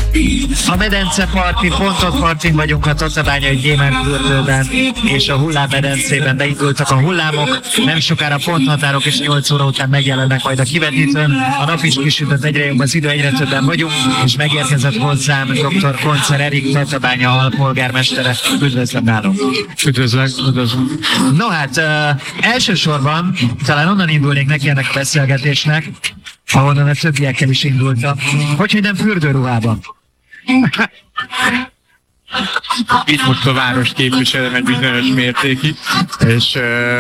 A medenceparti Pontotpartin vagyunk a Tatabányai Gyémántfürdőben, és a hullámmedencében beindultak a hullámok. Nem sokára ponthatárok, és 8 óra után megjelennek majd a kivetítőn. A nap is kisütött, egyre jobb az idő, egyre többen vagyunk, és megérkezett hozzám dr. Konczer Erik, Tatabánya alpolgármestere. Üdvözlöm nálunk! Üdvözlök! No hát, elsősorban talán onnan indulnék neki ennek a beszélgetésnek, ahonnan a többiekkel is indultam, hogy minden fürdőruhában. Itt most a város képviselem egy bizonyos mértékig, és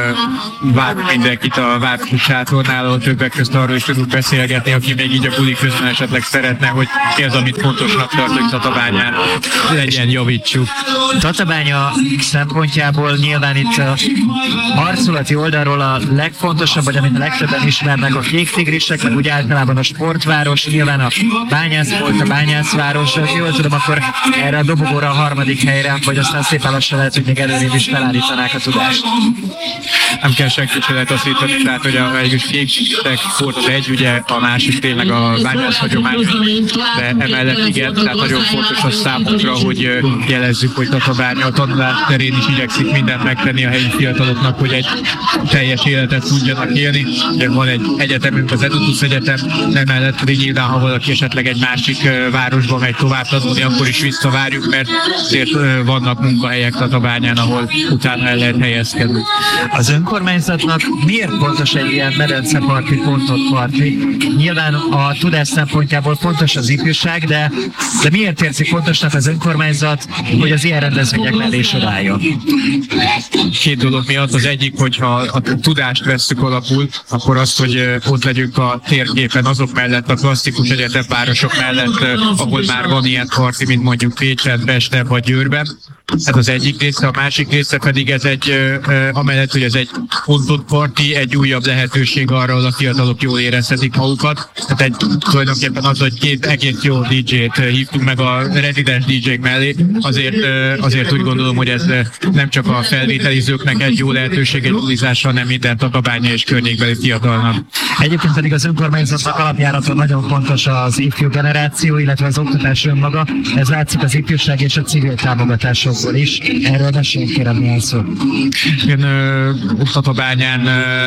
várunk mindenkit a városi sátornál, ahol többek közt arról is tudunk beszélgetni, aki még így a buli közben esetleg szeretne, hogy mi az, amit fontosnak tartunk Tatabányán, legyen, javítsuk. Tatabánya szempontjából nyilván itt a arculati oldalról a legfontosabb, vagy amit a legtöbben ismernek, a kék tigrisek, meg úgy általában a sportváros, nyilván a bányász volt, a bányászváros, jól tudom, akkor erre a dobogóra a harmadik helyre, vagy aztán szépen lassan lehet, hogy még előrébb is felállítanák a tudást. Nem kell senki se lehet azt hittani, tehát hogy a kék sport az egy, ugye a másik tényleg a bányász hagyomány, de emellett igen, tehát nagyon fontos az számunkra, hogy jelezzük, hogy Tatabánya a tanulás terén is igyekszik mindent megtenni a helyi fiataloknak, hogy egy teljes életet tudjanak élni. Ugye van egy egyetemünk, az Edutus Egyetem, emellett pedig nyilván, ha valaki esetleg egy másik városba megy tovább tanulni, akkor is visszavárjuk, mert azért vannak munkahelyek Tatabányán, ahol utána el lehet helyezkedni. Az önkormányzatnak miért fontos egy ilyen medenceparti, Pontotparti? Nyilván a tudás szempontjából fontos az ifjúság, de miért érzi fontosnak az önkormányzat, hogy az ilyen rendezvények mellé soráljon? Két dolog miatt. Az egyik, hogyha a tudást vesszük alapul, akkor azt, hogy ott legyünk a térképen azok mellett, a klasszikus egyetemvárosok mellett, ahol már van ilyen parti, mint mondjuk Pécset, Pesten vagy Győrben. Ez az egyik része, a másik része pedig ez amellett, hogy ez egy Pontotparti, egy újabb lehetőség arra, hogy a fiatalok jól érezhetik magukat. Tehát tulajdonképpen az, hogy két egész jó DJ-t hívtunk meg a rezidens DJ-k mellé, azért úgy gondolom, hogy ez nem csak a felvételizőknek egy jó lehetőség, egy bulizásra, hanem minden Tatabánya és környékbeli fiatalnak. Egyébként pedig az önkormányzatnak alapjáraton nagyon fontos az ifjú generáció, illetve az oktatás önmaga. Ez látszik az ifjúság és a civil támogatásokból is. Erről meséljünk, kérem, milyen szó. Igen, Tatabányán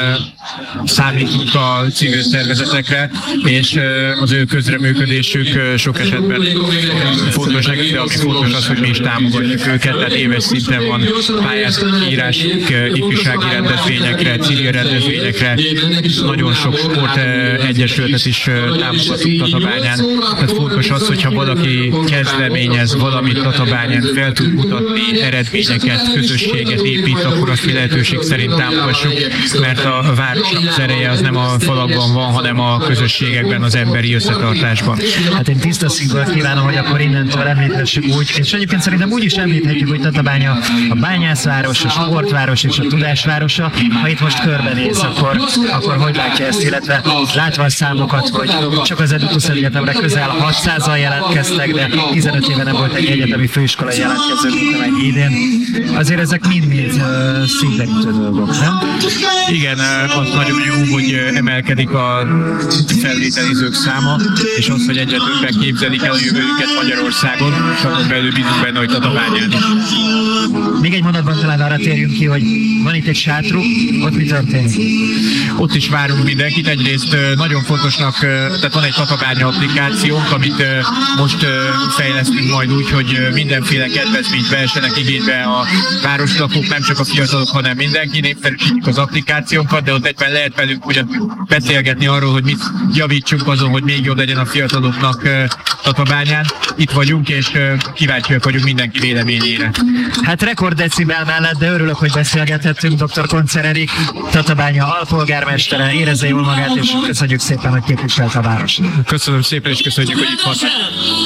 számítunk a civil szervezetekre, és az ő közreműködésük sok esetben fontos nekik, de ami fontos az, hogy mi is támogatjuk őket, tehát éves szinten van pályázatírás ifjúsági rendezvényekre, civil rendezvényekre, nagyon sok sportegyesületet is támogatunk Tatabányán. Tehát fontos az, hogyha valaki kezdeményez valamit Tatabányán, fel tud mutatni eredményeket, közösséget épít, akkor azt mi lehetőség szerint támogassuk, mert a városnak az ereje az nem a falakban van, hanem a közösségekben, az emberi összetartásban. Hát én tiszta szívből kívánom, hogy akkor innentől említhessük úgy, és egyébként szerintem úgy is említhetjük, hogy Tatabánya a bányászváros, a sportváros és a tudásvárosa. Ha itt most körbenéz, akkor hogy látja ezt, illetve látva a számokat, hogy csak az Edutus Egyetemre közel 600-an jelentkeztek, de 15 éve nem volt egy egyetemi főiskolai jelentkező, mint amennyi idén. Azért ezek mind-mind szívderítő dolgok, nem? Igen, az nagyon jó, hogy emelkedik a felvételizők száma, és az, hogy egyre többen képzelik el a jövőjüket Magyarországon, és akkor belül bízunk benne, hogy Tatabányán is. Még egy mondatban talán arra térjünk ki, hogy van itt egy sátruk, ott mi történik? Ott is várunk mindenkit. Egyrészt nagyon fontosnak, tehát van egy Tatabánya applikációnk, amit most fejlesztünk majd úgy, hogy mindenféle kedvezményt vessenek igénybe a városlakók, nem csak a fiatalok, hanem mindenki. Népszerűsítjük az applikációnkat, de ott egyben lehet velünk ugyan beszélgetni arról, hogy mit javítsunk azon, hogy még jobb legyen a fiataloknak Tatabányán. Itt vagyunk, és kíváncsiak vagyunk mindenki véleményére. Hát rekorddecibel mellett, de örülök, hogy beszélgethettünk. Dr. Konczer Erik, Tatabánya alpolgármestere, érezze jól magát, és köszönjük szépen, hogy képviselt a város. Köszönöm szépen, és köszönjük, hogy itt voltak.